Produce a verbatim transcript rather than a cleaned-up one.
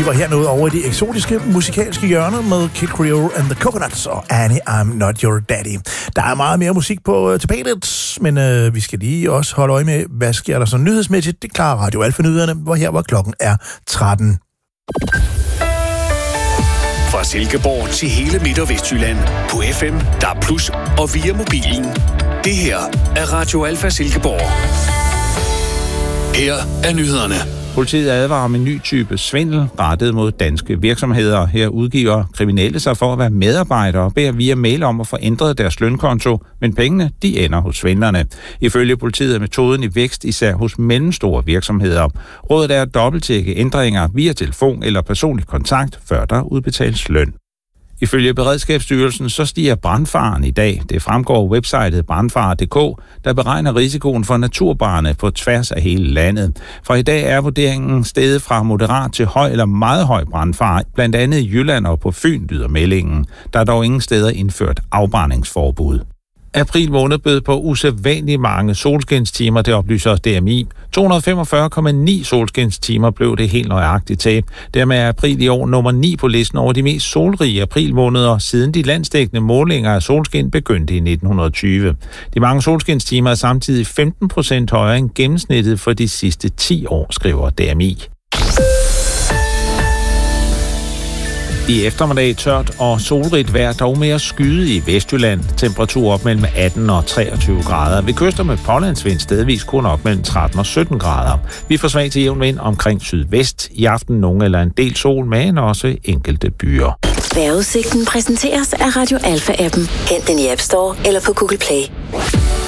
var her noget over i det eksotiske musikalske hjørne med Kid Creole and the Coconuts og Annie, I'm Not Your Daddy. Der er meget mere musik på uh, tapetet, men uh, vi skal lige også holde øje med, hvad sker der så nyhedsmæssigt. Det klarer Radio Alfa-nyhederne, hvor her hvor klokken er tretten. Fra Silkeborg til hele Midt- og Vestjylland på F M, D A B plus, og via mobilen. Det her er Radio Alfa Silkeborg. Her er nyhederne. Politiet advarer om en ny type svindel rettet mod danske virksomheder. Her udgiver kriminelle sig for at være medarbejdere og beder via mail om at få ændret deres lønkonto, men pengene de ender hos svindlerne. Ifølge politiet er metoden i vækst især hos mellemstore virksomheder. Rådet er at dobbelttjekke ændringer via telefon eller personlig kontakt, før der udbetales løn. Ifølge Beredskabsstyrelsen så stiger brandfaren i dag. Det fremgår websitet brandfare punktum d k, der beregner risikoen for naturbrande på tværs af hele landet. For i dag er vurderingen steget fra moderat til høj eller meget høj brandfare, blandt andet i Jylland og på Fyn, lyder meldingen. Der er dog ingen steder indført afbrændingsforbud. April måned bød på usædvanligt mange solskinstimer, det oplyser D M I. to hundrede og femogfyrre komma ni solskinstimer blev det helt nøjagtigt til. Dermed er april i år nummer ni på listen over de mest solrige aprilmåneder, siden de landsdækkende målinger af solskin begyndte i nitten tyve. De mange solskinstimer er samtidig femten procent højere end gennemsnittet for de sidste ti år, skriver D M I. I eftermiddag tørt og solrigt vejr, dog mere skyde i Vestjylland. Temperatur op mellem atten og treogtyve grader. Ved kyster med pålandsvind stedvis kun op mellem tretten og sytten grader. Vi får svag til jævn vind omkring sydvest. I aften nogen eller en del sol, men også enkelte byer. Vejrudsigten præsenteres af Radio Alfa-appen. Hent den i App Store eller på Google Play.